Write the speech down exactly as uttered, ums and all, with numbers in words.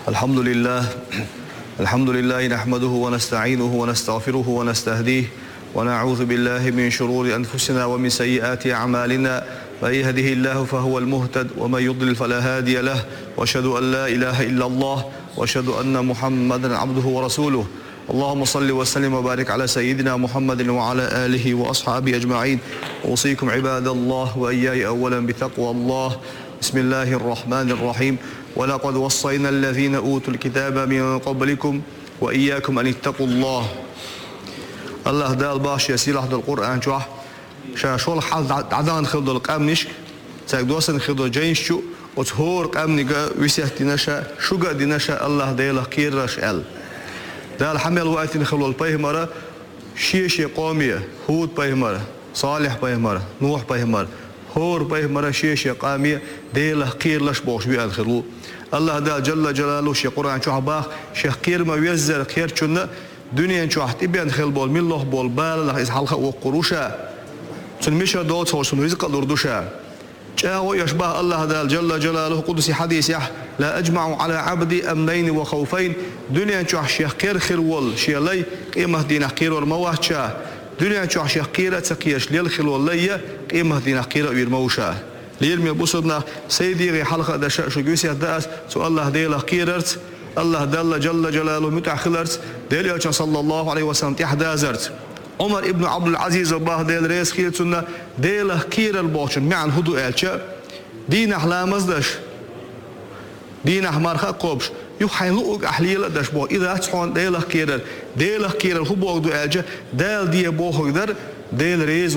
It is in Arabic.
الحمد لله الحمد لله نحمده ونستعينه ونستغفره ونستهديه ونعوذ بالله من شرور أنفسنا ومن سيئات أعمالنا. من يهده الله فهو المهتد ومن يضلل فلا هادي له، وأشهد أن لا إله إلا الله وأشهد أن محمدا عبده ورسوله. اللهم صل وسلم وبارك على سيدنا محمد وعلى آله وأصحابه أجمعين. أوصيكم عباد الله وإياي أولا بتقوى الله. بسم الله الرحمن الرحيم. ولقد وصينا الذين أوتوا الكتاب من قبلكم وإياكم أن اتقوا الله. الله دال باش يسير لحظة القرآن شو شاشول حال عدان خلد القامنش تقدوسن خلد جينشو وتهور قامنيجا ويسيتناشا شو قديناشا الله ديلا كيرش ال دال حمل وقتين خلو البيهمرة شيشي قومية هود بيهمرة صالح بيهمرة نوح بيهمرة هور بيهمرة شيشي قامية ديلا كيرلش بوش بيأدخلو الله دال جل جلاله شي قرآن شو عباخ شيخ كير ما يزر خير شنا دنيا شو حتبين خل بول من الله بول بال الله إزحلقة وقروشة سنمشى دوت هو سنويزق الأردوشة جاء يشبه الله دال جل جلاله قدسي حديث يح لا أجمع على عبدي أمنين وخوفين دنيا شو شيخ كير خير وول شيء لي قيمة دينا خير والمواهشة دنيا شو شيخ كيرة تكيش ليل خير واللية قيمة دينا خير ويرموشة ليل مبوسنا سيدي غي حلقة دشاء شو جوسي الداس سو الله ديلا خيرت الله دل جل جلاله متأخرت ديل صلى الله عليه وسلم تحدازرت عمر ابن عبد العزيز الله ديل رئيس خيرتنا ديل خير البوشن معن هدو ألشة دين أحلام دش دين أحمر خقبش يحيلوك أحليل دش بو إذا تحون ديل خير ديل خير هو بوك دو ألشة ديل دي بوه قدر ديل رئيس